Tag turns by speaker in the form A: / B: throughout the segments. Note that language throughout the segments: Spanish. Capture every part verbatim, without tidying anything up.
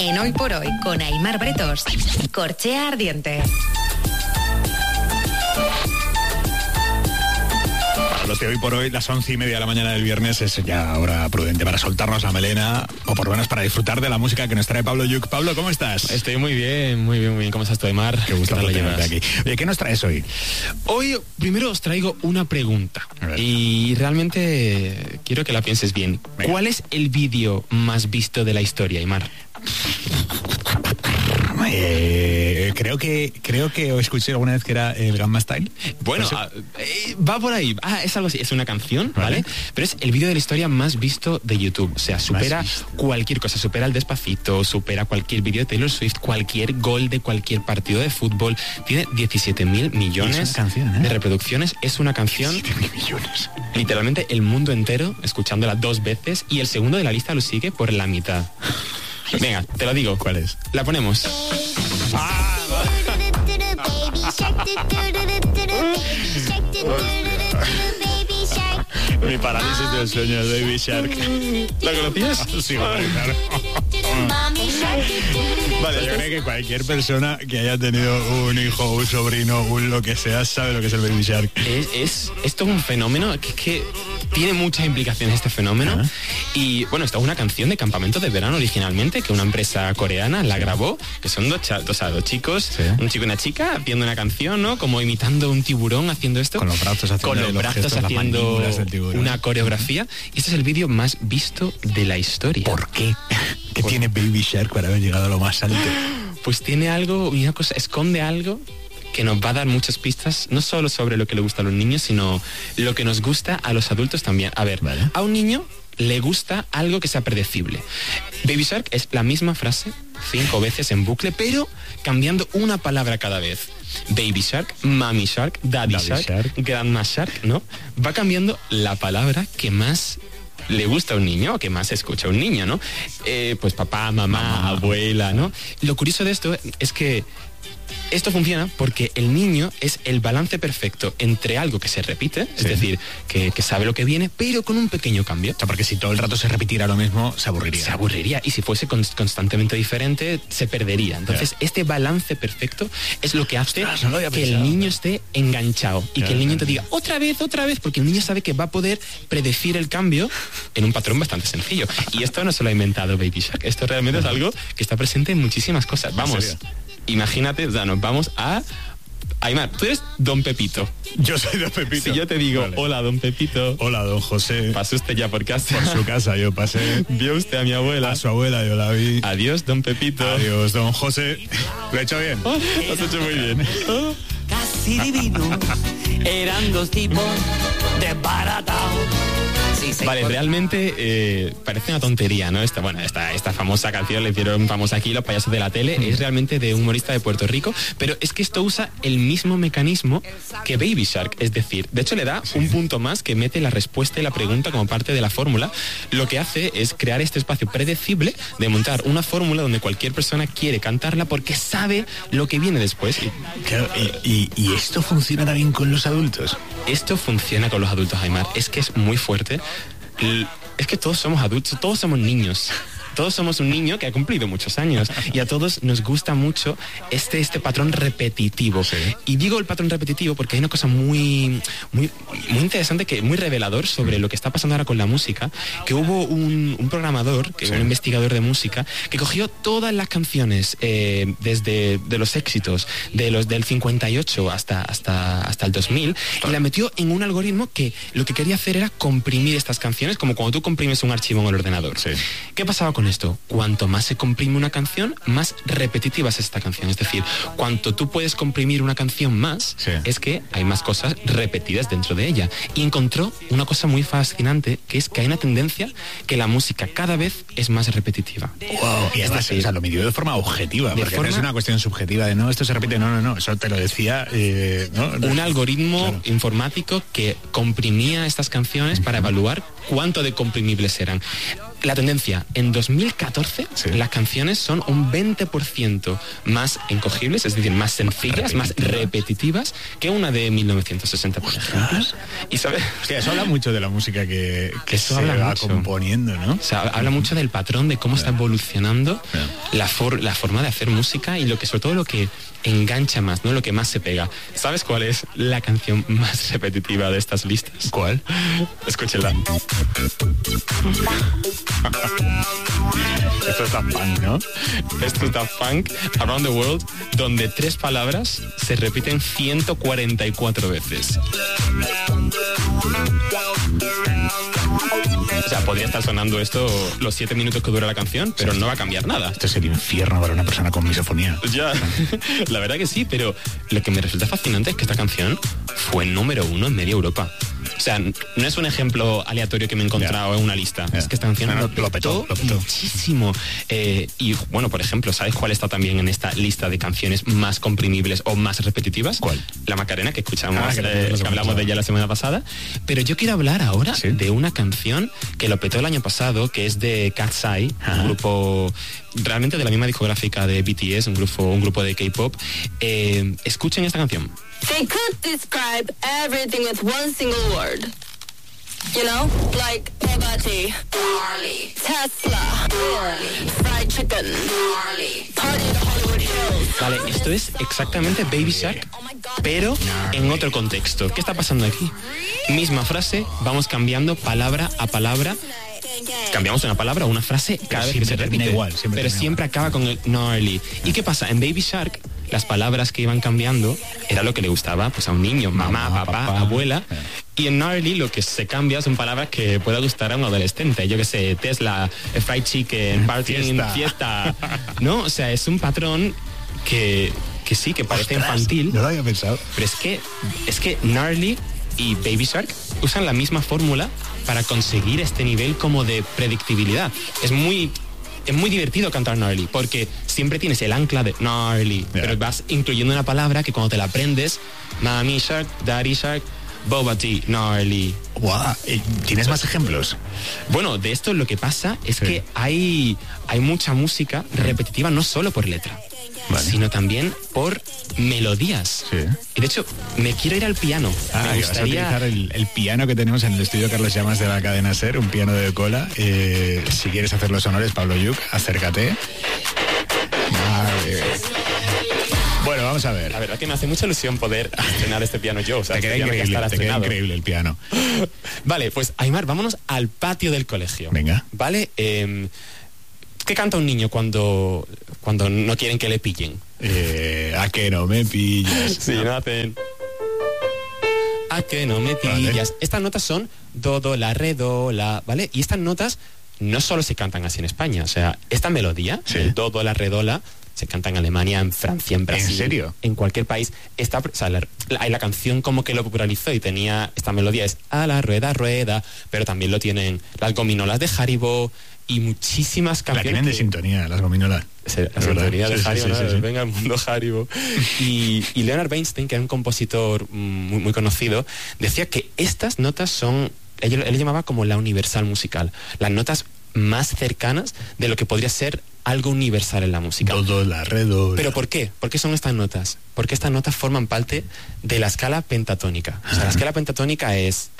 A: En Hoy por Hoy, con Aimar Bretos, Corchea Ardiente.
B: Los de Hoy por Hoy, las once y media de la mañana del viernes, es ya hora prudente para soltarnos la melena, o por lo menos para disfrutar de la música que nos trae Pablo Yuc. Pablo, ¿cómo estás?
C: Estoy muy bien, muy bien, muy bien. ¿Cómo estás tú, Aimar?
B: Qué gusto tenerte aquí. Oye, ¿qué nos traes hoy?
C: Hoy, primero os traigo una pregunta. Y realmente quiero que la pienses bien. Venga. ¿Cuál es el vídeo más visto de la historia, Aimar?
B: Eh, creo que creo que escuché alguna vez que era el Gamma Style.
C: Bueno, a, eh, va por ahí. Ah, es algo así. Es una canción, ¿vale? ¿vale? Pero es el vídeo de la historia más visto de YouTube. O sea, supera cualquier cosa. Supera el Despacito, supera cualquier vídeo de Taylor Swift, cualquier gol de cualquier partido de fútbol. Tiene diecisiete mil millones canción, ¿eh? de reproducciones. Es una canción...
B: diecisiete mil millones.
C: Literalmente el mundo entero escuchándola dos veces, y el segundo de la lista lo sigue por la mitad. Venga, te lo digo.
B: ¿Cuál es?
C: La ponemos.
B: Ah, mi parálisis del sueño, Baby Shark.
C: ¿La conocías?
B: Sí, claro. Vale, yo creo que cualquier persona que haya tenido un hijo, un sobrino, un lo que sea, sabe lo que es el Baby Shark.
C: Es, es, esto es un fenómeno que, que tiene muchas implicaciones, este fenómeno. Uh-huh. Y bueno, esta es una canción de campamento de verano originalmente, que una empresa coreana la grabó, que son dos, cha- dos, o sea, dos chicos, sí. un chico y una chica, haciendo una canción, ¿no? Como imitando un tiburón, haciendo esto.
B: Con los brazos haciendo,
C: Con los brazos
B: gestos,
C: haciendo una coreografía. Y este es el vídeo más visto de la historia.
B: ¿Por qué? ¿Qué Por... tiene Baby Shark para haber llegado a lo más alto?
C: Pues tiene algo, una cosa, esconde algo que nos va a dar muchas pistas, no solo sobre lo que le gusta a los niños, sino lo que nos gusta a los adultos también. A ver, vale. a un niño le gusta algo que sea predecible. Baby Shark es la misma frase cinco veces en bucle, pero cambiando una palabra cada vez. Baby Shark, Mommy Shark, Daddy, Daddy Shark, Shark, Grandma Shark, ¿no? Va cambiando la palabra que más le gusta a un niño, o que más escucha a un niño, ¿no? Eh, pues papá, mamá, mamá, abuela, ¿no? Lo curioso de esto es que esto funciona porque el niño es el balance perfecto entre algo que se repite, sí. es decir, que, que sabe lo que viene, pero con un pequeño cambio.
B: O sea, porque si todo el rato se repitiera lo mismo, se aburriría.
C: Se aburriría, y si fuese constantemente diferente, se perdería. Entonces, yeah. este balance perfecto es lo que hace Ostras, no lo que pensado, el niño esté enganchado y yeah, que el niño te diga otra vez, otra vez, porque el niño sabe que va a poder predecir el cambio en un patrón bastante sencillo. Y esto no se lo ha inventado Baby Shark, esto realmente es algo que está presente en muchísimas cosas. Vamos. Imagínate, o sea, nos vamos a... Aimar, tú eres Don Pepito.
B: Yo soy Don Pepito.
C: Si yo te digo, vale. hola, Don Pepito.
B: Hola, Don José.
C: Pasó usted ya por casa.
B: Por su casa yo pasé.
C: Vio usted a mi abuela.
B: A su abuela yo la vi.
C: Adiós, Don Pepito.
B: Adiós, Don José. ¿Lo he hecho bien?
C: Oh, lo has hecho muy bien. Oh.
D: Casi divino. Eran dos tipos desbaratados.
C: Vale, realmente eh, parece una tontería, ¿no? Esta, bueno, esta, esta famosa canción le hicieron famosa aquí los payasos de la tele, mm. es realmente de un humorista de Puerto Rico, pero es que esto usa el mismo mecanismo que Baby Shark, es decir, de hecho le da sí. un punto más que mete la respuesta y la pregunta como parte de la fórmula. Lo que hace es crear este espacio predecible de montar una fórmula donde cualquier persona quiere cantarla porque sabe lo que viene después.
B: Claro, y, y, y esto funciona también con los adultos.
C: Esto funciona con los adultos, Aimar. Es que es muy fuerte. Es que todos somos adultos, todos somos niños. Todos somos un niño que ha cumplido muchos años y a todos nos gusta mucho este, este patrón repetitivo. Sí. Y digo el patrón repetitivo porque hay una cosa muy, muy, muy interesante, que muy revelador sobre lo que está pasando ahora con la música, que hubo un, un programador, que sí. un investigador de música, que cogió todas las canciones eh, desde de los éxitos de los del cincuenta y ocho hasta, hasta, hasta el dos mil y la metió en un algoritmo que lo que quería hacer era comprimir estas canciones, como cuando tú comprimes un archivo en el ordenador. Sí. ¿Qué pasaba con esto? Cuanto más se comprime una canción, más repetitiva es esta canción. Es decir, cuanto tú puedes comprimir una canción más, sí. es que hay más cosas repetidas dentro de ella. Y encontró una cosa muy fascinante, que es que hay una tendencia que la música cada vez es más repetitiva.
B: Wow, y es decir, o sea, lo midió de forma objetiva, de porque forma... no es una cuestión subjetiva de no, esto se repite, no, no, no, eso te lo decía... Eh, ¿no?
C: Un algoritmo claro. informático que comprimía estas canciones uh-huh. para evaluar cuánto de comprimibles eran. La tendencia, en dos mil catorce, sí. las canciones son un veinte por ciento más encogibles, es decir, más sencillas, más repetitivas que una de mil novecientos sesenta, por ejemplo. Y sabes,
B: hostia, eso habla mucho de la música que, que
C: eso
B: se
C: habla
B: va
C: mucho.
B: componiendo, ¿no?
C: O sea, habla mucho del patrón, de cómo está evolucionando la, for- la forma de hacer música y lo que, sobre todo, lo que engancha más, ¿no? Lo que más se pega. ¿Sabes cuál es la canción más repetitiva de estas listas?
B: ¿Cuál?
C: Escúchenla.
B: Esto es Daft Punk, ¿no?
C: Esto es Daft Punk, Around the World, donde tres palabras se repiten ciento cuarenta y cuatro veces. O sea, podría estar sonando esto los siete minutos que dura la canción, pero no va a cambiar nada.
B: Esto es el infierno para una persona con misofonía.
C: Ya, la verdad que sí, pero lo que me resulta fascinante es que esta canción fue número uno en media Europa. O sea, no es un ejemplo aleatorio que me he encontrado yeah. en una lista. Yeah. Es que esta canción
B: no, no,
C: lo,
B: lo petó, lo petó
C: muchísimo. Eh, y bueno, por ejemplo, ¿sabes cuál está también en esta lista de canciones más comprimibles o más repetitivas?
B: ¿Cuál?
C: La Macarena, que escuchamos,
B: ah, que,
C: eh, que hablamos de ella la semana pasada. Pero yo quiero hablar ahora ¿sí? de una canción que lo petó el año pasado, que es de Cat's Eye, un grupo realmente de la misma discográfica de B T S, un grupo, un grupo de K-pop. Eh, escuchen esta canción.
E: They could describe everything with one single word. You know, like Bugatti, Tesla, fried chicken, party at Hollywood Hills.
C: Vale, esto es exactamente Baby Shark, pero en otro contexto. ¿Qué está pasando aquí? Misma frase, vamos cambiando palabra a palabra. Cambiamos una palabra o una frase cada vez que se repite,
B: igual, siempre
C: pero siempre
B: igual.
C: acaba con el gnarly. ¿Y qué pasa? En Baby Shark, las palabras que iban cambiando era lo que le gustaba pues a un niño, mamá, mamá papá, papá, abuela. Yeah. Y en gnarly lo que se cambia son palabras que pueda gustar a un adolescente. Yo que sé, Tesla, fried chicken, party, fiesta. fiesta. ¿No? O sea, es un patrón que, que sí, que parece
B: Ostras,
C: infantil.
B: No lo había pensado.
C: Pero es que, es que gnarly y Baby Shark usan la misma fórmula para conseguir este nivel como de predictibilidad. Es muy... Es muy divertido cantar gnarly, porque siempre tienes el ancla de gnarly, yeah. pero vas incluyendo una palabra que cuando te la aprendes, Mami Shark, Daddy Shark, Boba Tea, gnarly.
B: Wow. ¿Tienes más ejemplos?
C: Bueno, de esto lo que pasa es sí. que hay, hay mucha música repetitiva, no solo por letra, vale. sino también por melodías.
B: Sí.
C: Y de hecho, me quiero ir al piano.
B: Ah,
C: me gustaría
B: vas a utilizar el, el piano que tenemos en el estudio Carlos Llamas de la cadena SER, un piano de cola. Eh, si quieres hacer los honores, Pablo Yuc, acércate. Madre. Bueno, vamos a ver.
C: La verdad que me hace mucha ilusión poder estrenar este piano yo. O sea,
B: te queda
C: este
B: increíble, te queda increíble el piano.
C: Vale, pues Aimar, vámonos al patio del colegio.
B: Venga.
C: Vale, eh, ¿qué canta un niño cuando, cuando no quieren que le pillen?
B: Eh, a que no me pillas.
C: Sí, no hacen... A que no me pillas. Vale. Estas notas son do, do, la, re, do, la, ¿vale? Y estas notas no solo se cantan así en España. O sea, esta melodía, sí. el do, do, la, re, do, la, se canta en Alemania, en Francia, en Brasil.
B: ¿En serio?
C: En cualquier país. Esta, o sea, la, la, la canción como que lo popularizó y tenía esta melodía es a la rueda, rueda, pero también lo tienen las gominolas de Haribo y muchísimas canciones.
B: La tienen de
C: que,
B: sintonía, las gominolas.
C: Se, la sintonía de sí, Haribo, sí, sí, ¿no? Sí, sí. Venga, el mundo Haribo. y, y Leonard Bernstein, que era un compositor muy, muy conocido, decía que estas notas son, él, él llamaba como la universal musical, las notas más cercanas de lo que podría ser algo universal en la música.
B: Todo la redola.
C: ¿Pero por qué? ¿Por qué son estas notas? Porque estas notas forman parte de la escala pentatónica. O sea, la escala pentatónica es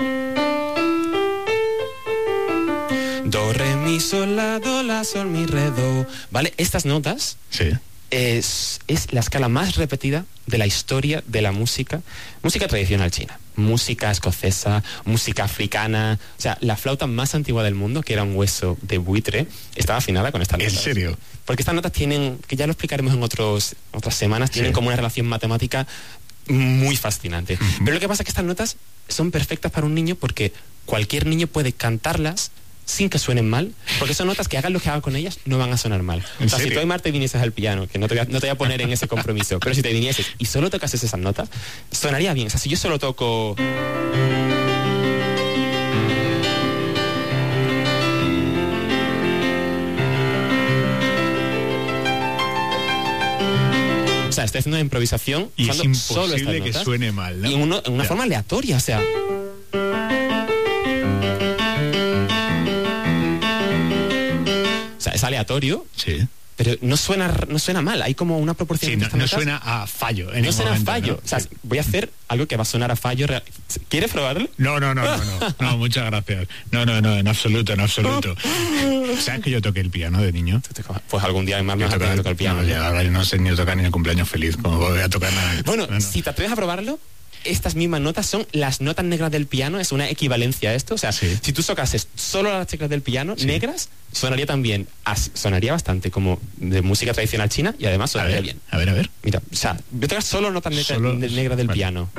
C: do, re, mi, sol, la, do, la, sol, mi, re, do. ¿Vale? Estas notas
B: sí.
C: es, es la escala más repetida de la historia de la música, música tradicional china, música escocesa, música africana. O sea, la flauta más antigua del mundo, que era un hueso de buitre, estaba afinada con estas notas.
B: ¿En serio?
C: Porque estas notas tienen, que ya lo explicaremos en otros, otras semanas, tienen sí. como una relación matemática muy fascinante. Uh-huh. Pero lo que pasa es que estas notas son perfectas para un niño porque cualquier niño puede cantarlas sin que suenen mal, porque son notas que hagan lo que hagan con ellas, no van a sonar mal. O sea, si tú, Aimar, te vinieses al piano, que no te, voy a, no te voy a poner en ese compromiso, pero si te vinieses y solo tocases esas notas, sonaría bien. O sea, si yo solo toco... O sea, estoy haciendo una improvisación
B: y es imposible que
C: notas,
B: suene mal, ¿no?
C: Y en, uno, en una ya. forma aleatoria, o sea... aleatorio.
B: Sí.
C: Pero no suena, no suena mal, hay como una proporción.
B: Sí,
C: de
B: no, no
C: notas.
B: suena a fallo. En
C: No suena
B: momento,
C: a fallo.
B: ¿no?
C: O sea,
B: Sí.
C: voy a hacer algo que va a sonar a fallo. real- ¿Quieres probarlo?
B: No, no, no, no, no, no, muchas gracias. No, no, no, en absoluto, en absoluto. ¿Sabes que yo toqué el piano de niño?
C: Pues algún día más me
B: Yo
C: vas a
B: tocaba-
C: aprender a tocar el piano.
B: No, ya, ahora yo no sé ni tocar ni el cumpleaños feliz, como voy a tocar nada.
C: Bueno,
B: No, no.
C: si te atreves a probarlo, estas mismas notas son las notas negras del piano, es una equivalencia a esto. O sea,
B: Sí.
C: si tú tocases solo las teclas del piano
B: Sí.
C: negras, sonaría también, as- sonaría bastante como de música tradicional china y además
B: A
C: sonaría
B: ver,
C: bien.
B: a ver, a ver.
C: Mira, o sea, voy a tocar solo notas negra-
B: Solo-
C: ne- negras del
B: vale.
C: piano.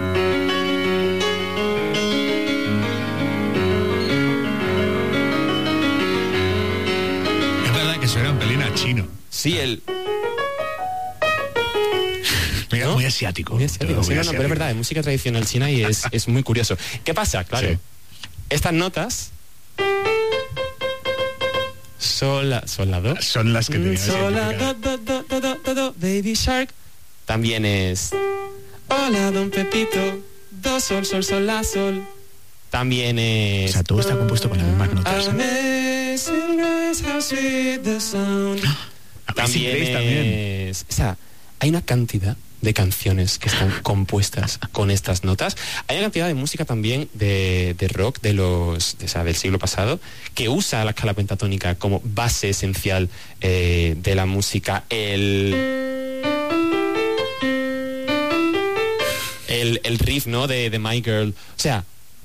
B: Es verdad que suena un pelín a chino.
C: Sí, el...
B: Mira,
C: ¿No?
B: muy asiático.
C: Muy asiático,
B: todo
C: sí,
B: muy
C: no, no, pero es
B: asiático.
C: verdad, es música tradicional china y es, es muy curioso. ¿Qué pasa? Claro,
B: Sí.
C: estas notas... Sol, la, sol, la, do.
B: Son las que
C: Mm,
B: tenían
C: sol, la,
B: identificadas.
C: do, do, do, do, do, do, Baby Shark. También es... Hola, don Pepito. Do, sol, sol, sol, la, sol. También es...
B: O sea, todo está compuesto con las mismas notas. ¿eh?
C: Amazing Grace, how sweet the sound.
B: Amazing
C: También
B: Grace también.
C: es... O sea, hay una cantidad de canciones que están compuestas con estas notas. Hay una cantidad de música también de, de rock de los, de, o sea, del siglo pasado que usa la escala pentatónica como base esencial eh, de la música. El... El, el riff, ¿no? De, de My Girl. O sea,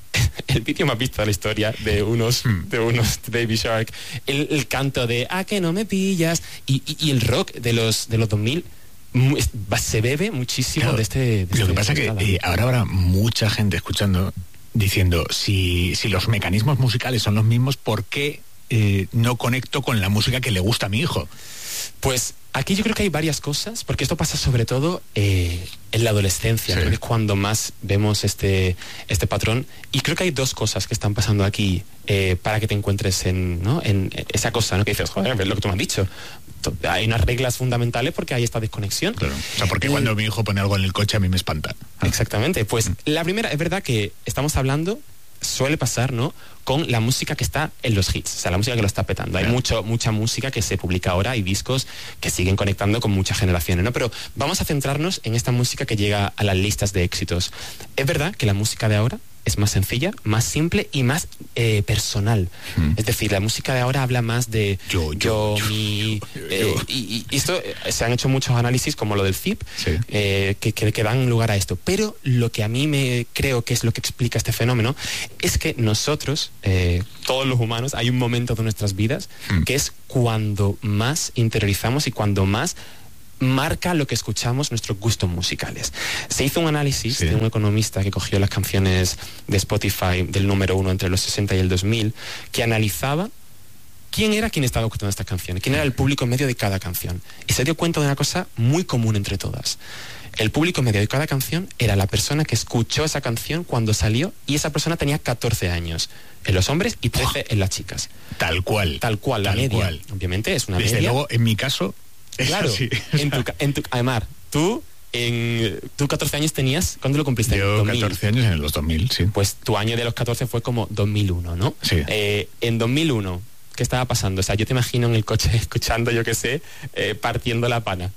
C: el vídeo más visto de la historia de unos de unos Baby Shark, el, el canto de "a que no me pillas" y, y, y el rock de los de los dos mil mu- es- va- se bebe muchísimo
B: Claro,
C: de este de
B: lo
C: este-
B: que pasa
C: de
B: que
C: esta
B: eh, ahora habrá mucha gente escuchando diciendo si, si los mecanismos musicales son los mismos, ¿por qué eh, no conecto con la música que le gusta a mi hijo?
C: Pues aquí yo creo que hay varias cosas, porque esto pasa sobre todo eh, en la adolescencia,
B: Sí.
C: creo que es cuando más vemos este, este patrón. Y creo que hay dos cosas que están pasando aquí eh, para que te encuentres en, ¿no? en esa cosa, ¿no? Que dices, joder, es lo que tú me has dicho. To- Hay unas reglas fundamentales porque hay esta desconexión.
B: Claro. O sea, porque
C: Eh,
B: cuando mi hijo pone algo en el coche a mí me espanta.
C: Exactamente. Pues la primera, es verdad que estamos hablando, suele pasar, ¿no? Con la música que está en los hits, o sea, la música que lo está petando. Hay
B: Claro.
C: mucho, mucha música que se publica ahora y discos que siguen conectando con muchas generaciones, ¿no? Pero vamos a centrarnos en esta música que llega a las listas de éxitos. Es verdad que la música de ahora es más sencilla, más simple y más eh, personal.
B: Mm.
C: Es decir, la música de ahora habla más de
B: Yo, yo, yo,
C: mi...
B: yo, yo,
C: eh,
B: yo.
C: y, y esto eh, se han hecho muchos análisis como lo del F I P,
B: Sí.
C: eh, que, que, que dan lugar a esto. Pero lo que a mí me creo que es lo que explica este fenómeno es que nosotros, eh, todos los humanos, hay un momento de nuestras vidas
B: Mm.
C: que es cuando más interiorizamos y cuando más marca lo que escuchamos nuestros gustos musicales. Se hizo un análisis
B: Sí.
C: de un economista que cogió las canciones de Spotify del número uno entre los sesenta y el dos mil, que analizaba quién era quien estaba escuchando estas canciones, quién era el público medio de cada canción. Y se dio cuenta de una cosa muy común entre todas. El público medio de cada canción era la persona que escuchó esa canción cuando salió y esa persona tenía catorce años en los hombres y trece en las chicas.
B: Tal cual.
C: Tal cual, la
B: Tal
C: media.
B: cual.
C: Obviamente es una
B: Desde
C: media.
B: luego, en mi caso, es
C: Claro,
B: así.
C: en tu, ca- en tu, Aymar, tú, en, tú catorce años tenías, ¿cuándo lo cumpliste? En
B: Yo
C: dos mil.
B: catorce años en los dos mil, sí.
C: Pues tu año de los catorce fue como dos mil uno, ¿no?
B: Sí.
C: Eh, en dos mil uno, ¿qué estaba pasando? O sea, yo te imagino en el coche escuchando, yo qué sé, eh, partiendo la pana.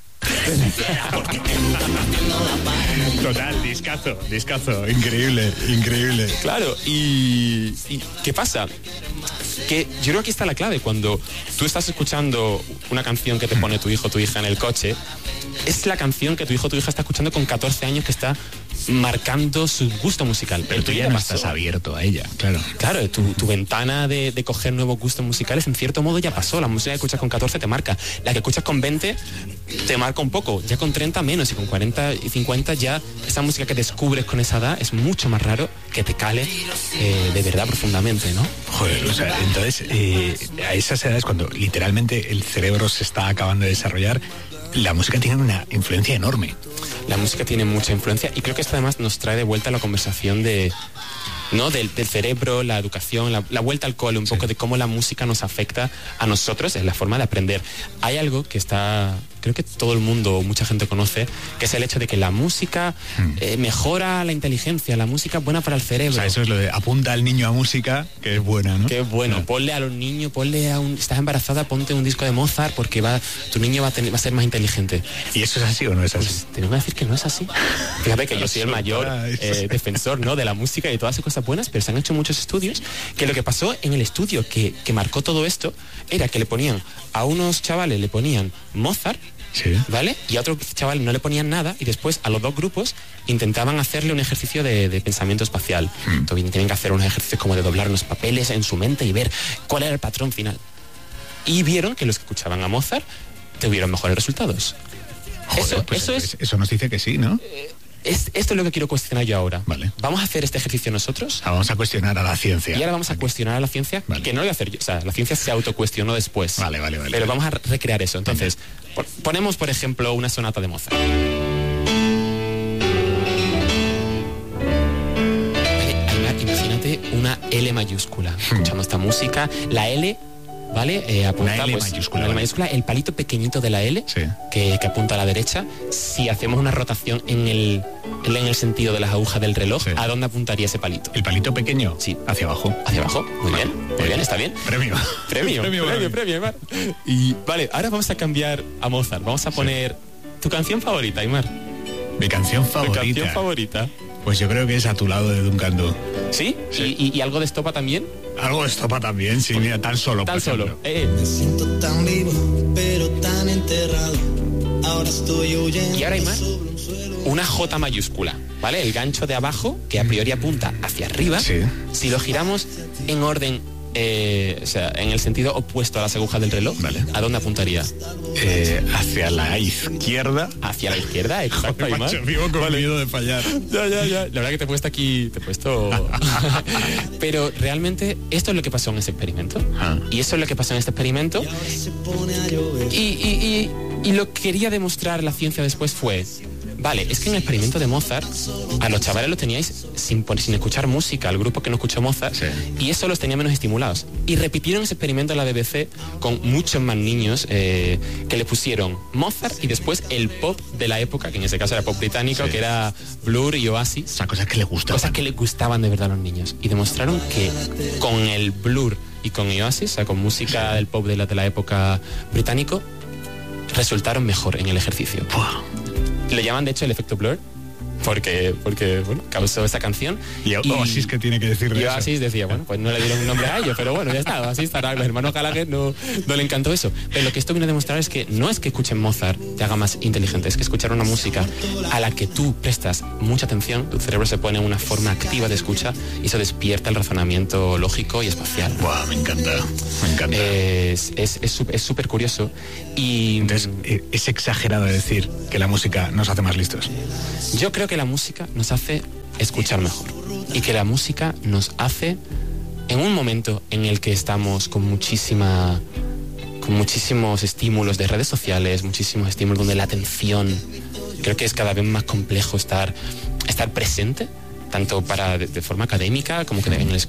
B: Total, discazo, discazo. Increíble, increíble.
C: Claro, y, y ¿qué pasa? Que yo creo que aquí está la clave. Cuando tú estás escuchando una canción que te pone tu hijo o tu hija en el coche, es la canción que tu hijo o tu hija está escuchando con catorce años que está marcando su gusto musical.
B: Pero
C: El
B: tú
C: tuyo
B: ya no
C: pasó.
B: estás abierto a ella, claro.
C: Claro, tu, tu ventana de, de coger nuevos gustos musicales en cierto modo ya pasó. La música que escuchas con catorce te marca. La que escuchas con veinte te marca un poco. Ya con treinta menos y con cuarenta y cincuenta ya esa música que descubres con esa edad es mucho más raro que te cale eh, de verdad profundamente, ¿no?
B: Joder, o sea, entonces eh, a esas edades cuando literalmente el cerebro se está acabando de desarrollar, la música tiene una influencia enorme.
C: La música tiene mucha influencia y creo que esto además nos trae de vuelta a la conversación de ¿no? Del, del cerebro, la educación, la, la vuelta al cole, un sí. poco de cómo la música nos afecta a nosotros en la forma de aprender. Hay algo que está, creo que todo el mundo, mucha gente conoce, que es el hecho de que la música hmm. eh, mejora la inteligencia, la música es buena para el cerebro.
B: O sea, eso es lo de apunta al niño a música, que es buena, ¿no?
C: Que es bueno,
B: claro.
C: Ponle a los niños, ponle a un, estás embarazada, ponte un disco de Mozart porque va, tu niño va a, tener, va a ser más inteligente.
B: ¿Y eso es así o no es así?
C: Pues tengo que decir que no es así. Fíjate que yo soy el mayor eh, defensor, ¿no? de la música y de todas esas cosas buenas, pero se han hecho muchos estudios que lo que pasó en el estudio que, que marcó todo esto era que le ponían a unos chavales, le ponían Mozart,
B: sí.
C: ¿vale? Y a otro chaval no le ponían nada y después a los dos grupos intentaban hacerle un ejercicio de, de pensamiento espacial. Hmm. Entonces tienen que hacer unos ejercicios como de doblar unos papeles en su mente y ver cuál era el patrón final. Y vieron que los que escuchaban a Mozart tuvieron mejores resultados.
B: Joder,
C: eso,
B: pues
C: eso es...
B: Eso nos dice que sí, ¿no?
C: Eh, Es, esto es lo que quiero cuestionar yo ahora.
B: Vale.
C: Vamos a hacer este ejercicio nosotros.
B: Ah, vamos a cuestionar a la ciencia.
C: Y ahora vamos a Aquí. cuestionar a la ciencia, vale. que no lo voy a hacer yo. O sea, la ciencia se autocuestionó después.
B: Vale, vale, vale.
C: Pero
B: vale.
C: vamos a recrear eso. Entonces, por, ponemos, por ejemplo, una sonata de Mozart. Vale, imagínate una L mayúscula. Escuchando esta música. La L... ¿Vale? Eh, apunta,
B: una L
C: pues,
B: mayúscula.
C: Una L mayúscula, el palito pequeñito de la L,
B: sí.
C: que, que apunta a la derecha. Si hacemos una rotación en el, en el sentido de las agujas del reloj, sí. ¿a dónde apuntaría ese palito?
B: ¿El palito pequeño?
C: Sí.
B: Hacia abajo.
C: Hacia abajo, muy bien, muy bien, está bien.
B: Premio.
C: Premio, premio, premio, premio, Aymar. Y vale, ahora vamos a cambiar a Mozart. Vamos a poner sí. tu canción favorita, Aymar.
B: Mi canción favorita.
C: Tu canción favorita.
B: Pues yo creo que es A tu lado de Duncan Du.
C: ¿Sí? ¿Sí? ¿Y, y, ¿Y algo de estopa también?
B: Algo de estopa también, sí, mira, tan solo.
C: Tan solo. Eh.
F: Me siento tan vivo, pero tan enterrado. Ahora estoy huyendo.
C: Y ahora, Aymar, una J mayúscula, ¿vale? El gancho de abajo, que a priori apunta hacia arriba.
B: Sí.
C: Si lo giramos en orden, eh, o sea, en el sentido opuesto a las agujas del reloj,
B: vale.
C: ¿a dónde apuntaría?
B: Eh, hacia la izquierda.
C: Hacia la izquierda, exacto.
B: Joder, macho, vivo con vale. miedo de fallar.
C: Ya, ya, ya. La verdad que te he puesto aquí, te he puesto... Pero realmente esto es lo que pasó en ese experimento. Ah. Y eso es lo que pasó en este experimento. Y, y, y, y lo que quería demostrar la ciencia después fue... Vale, es que en el experimento de Mozart a los chavales los teníais sin, sin escuchar música, al grupo que no escuchó Mozart, sí. y eso los tenía menos estimulados. Y repitieron ese experimento en la B B C con muchos más niños eh, que le pusieron Mozart y después el pop de la época, que en ese caso era pop británico, sí. que era Blur y Oasis.
B: O sea, cosas que les gustaban.
C: Cosas que les gustaban de verdad a los niños. Y demostraron que con el Blur y con Oasis, o sea, con música sí. del pop de la, de la época británico, resultaron mejor en el ejercicio. Wow. Le llaman de hecho el efecto Blur porque, porque bueno, causó esa canción.
B: Y, y Oasis, ¿qué tiene que decir de
C: y
B: eso?
C: Oasis decía, bueno, pues no le dieron un nombre a ellos, pero bueno, ya está, así estará. Los hermanos Gallagher no, no le encantó eso. Pero lo que esto viene a demostrar es que no es que escuchen Mozart te haga más inteligente, es que escuchar una música a la que tú prestas mucha atención, tu cerebro se pone en una forma activa de escucha y eso despierta el razonamiento lógico y espacial.
B: Wow, me encanta, me encanta.
C: Es es es es súper curioso. Y
B: entonces, ¿es exagerado decir que la música nos hace más listos?
C: Yo creo que la música nos hace escuchar mejor y que la música nos hace, en un momento en el que estamos con muchísima con muchísimos estímulos de redes sociales, muchísimos estímulos donde la atención, creo que es cada vez más complejo estar estar presente, tanto para de, de forma académica como que en el